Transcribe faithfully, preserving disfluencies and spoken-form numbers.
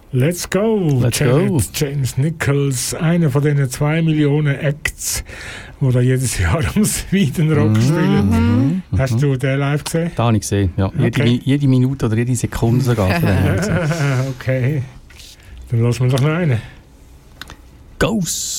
Let's go, Let's Janet, go. James Nichols, einer von diesen zwei Millionen Acts, die da jedes Jahr am Sweden Rock Mhm. spielen. Mhm. Hast du den live gesehen? Da habe ich gesehen, ja. Jede, Okay. Mi- jede Minute oder jede Sekunde sogar. von dem habe ich gesehen. Okay, dann lassen wir doch noch einen. Ghost!